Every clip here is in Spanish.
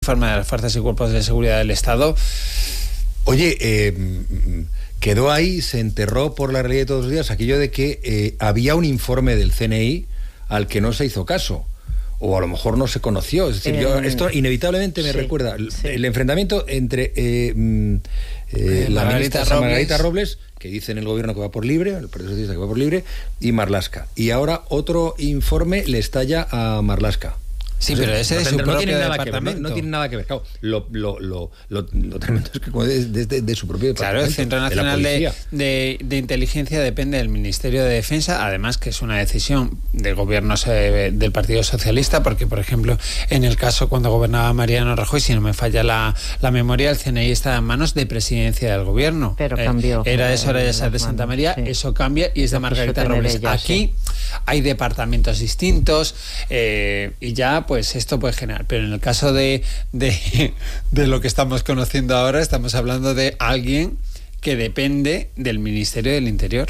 informe de las fuerzas y cuerpos de seguridad del Estado. Oye, quedó ahí, se enterró por la realidad de todos los días aquello de que había un informe del CNI al que no se hizo caso. O a lo mejor no se conoció. Es decir, esto inevitablemente me recuerda el enfrentamiento entre la ministra Margarita Robles, que dice en el gobierno que va por libre, el Partido Socialista que va por libre, y Marlaska. Y ahora otro informe le estalla a Marlaska. Sí, pero ese de su propio departamento. No tiene nada que ver. Claro, lo tremendo es que de su propio departamento. Claro, el Centro Nacional de Inteligencia depende del Ministerio de Defensa, además que es una decisión de gobiernos del Partido Socialista, porque, por ejemplo, en el caso cuando gobernaba Mariano Rajoy, si no me falla la memoria, el CNI estaba en manos de Presidencia del Gobierno. Pero cambió. Era de Soraya Sáenz de Santa María, eso cambia y es de Margarita Robles. Aquí hay departamentos distintos y ya pues esto puede generar, pero en el caso de lo que estamos conociendo ahora, estamos hablando de alguien que depende del Ministerio del Interior.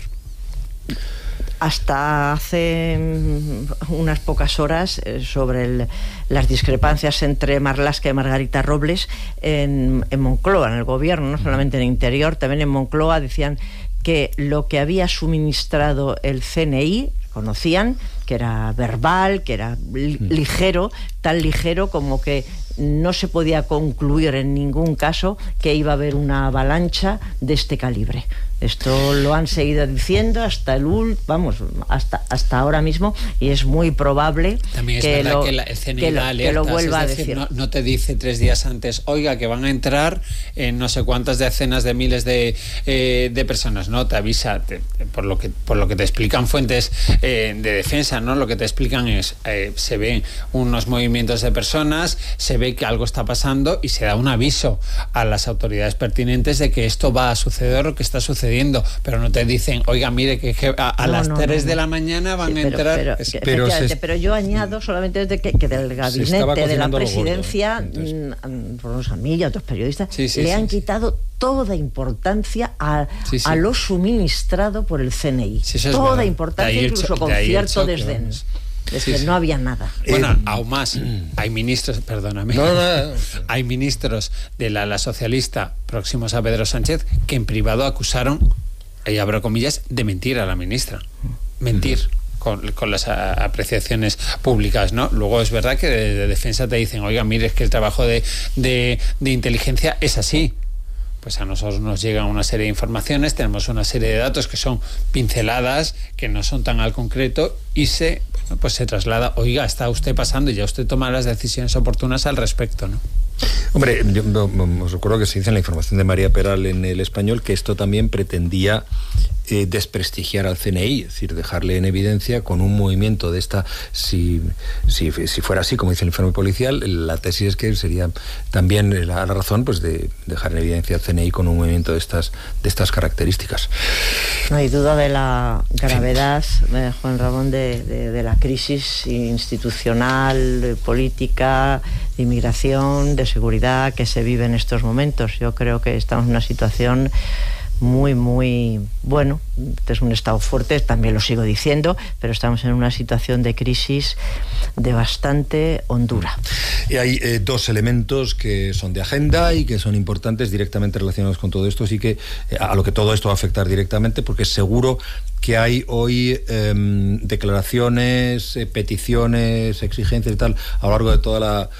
Hasta hace unas pocas horas sobre las discrepancias entre Marlaska y Margarita Robles en Moncloa, en el gobierno, no solamente en el Interior, también en Moncloa decían que lo que había suministrado el CNI, conocían que era verbal, que era ligero, tan ligero como que no se podía concluir en ningún caso que iba a haber una avalancha de este calibre. Esto lo han seguido diciendo hasta hasta ahora mismo, y es muy probable también que es verdad que el CNI da alertas, que lo vuelva es decir, a decir. No te dice 3 días antes, oiga, que van a entrar en no sé cuántas decenas de miles de personas, ¿no? Te avisa, por lo que te explican fuentes de defensa, ¿no? Lo que te explican es, se ven unos movimientos de personas, se ve que algo está pasando y se da un aviso a las autoridades pertinentes de que esto va a suceder o que está sucediendo, pero no te dicen, oiga, mire que a las 3 de la mañana van a entrar. Pero yo añado solamente desde que del gabinete de la presidencia, Rosa Milla, otros periodistas, le han quitado toda importancia a lo suministrado por el CNI. Toda importancia, incluso con cierto desdén. Es que no había nada. Bueno, aún más, hay ministros, perdóname, hay ministros de la socialista próximos a Pedro Sánchez que en privado acusaron, y abro comillas, de mentir a la ministra. Mentir. Con las apreciaciones públicas, ¿no? Luego es verdad que de defensa te dicen, oiga, mire, es que el trabajo de inteligencia es así. Pues a nosotros nos llegan una serie de informaciones, tenemos una serie de datos que son pinceladas, que no son tan al concreto, y se traslada, oiga, está usted pasando y ya usted toma las decisiones oportunas al respecto, ¿no? Hombre, yo os recuerdo que se dice en la información de María Peral en El Español que esto también pretendía desprestigiar al CNI, es decir, dejarle en evidencia con un movimiento de esta, si fuera así, como dice el informe policial, la tesis es que sería también la razón pues de dejar en evidencia al CNI con un movimiento de estas características. No hay duda de la gravedad, Juan Ramón, de la crisis institucional, política, de inmigración, de seguridad que se vive en estos momentos. Yo creo que estamos en una situación muy, muy bueno. Es un estado fuerte, también lo sigo diciendo, pero estamos en una situación de crisis de bastante hondura. Y hay 2 elementos que son de agenda y que son importantes directamente relacionados con todo esto, así que a lo que todo esto va a afectar directamente, porque seguro que hay hoy declaraciones, peticiones, exigencias y tal a lo largo de todas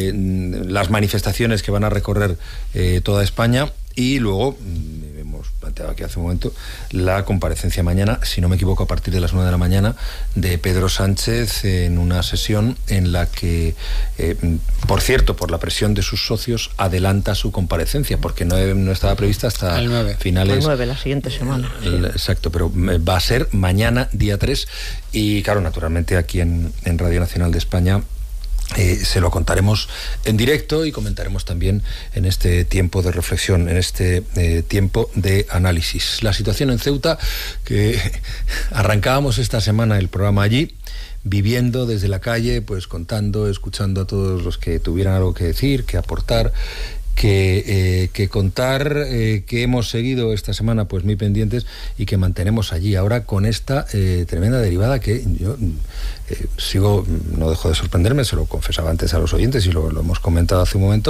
las manifestaciones que van a recorrer toda España. Y luego, hemos planteado aquí hace un momento, la comparecencia mañana, si no me equivoco, a partir de las 9 de la mañana, de Pedro Sánchez en una sesión en la que, por cierto, por la presión de sus socios, adelanta su comparecencia, porque no estaba prevista hasta el 9. Finales... El 9, la siguiente semana. Exacto, pero va a ser mañana, día 3, y claro, naturalmente aquí en Radio Nacional de España se lo contaremos en directo y comentaremos también en este tiempo de reflexión, en este tiempo de análisis. La situación en Ceuta, que arrancábamos esta semana el programa allí, viviendo desde la calle, pues contando, escuchando a todos los que tuvieran algo que decir, que aportar, que contar, que hemos seguido esta semana pues muy pendientes y que mantenemos allí ahora con esta tremenda derivada que yo sigo, no dejo de sorprenderme, se lo confesaba antes a los oyentes y lo hemos comentado hace un momento.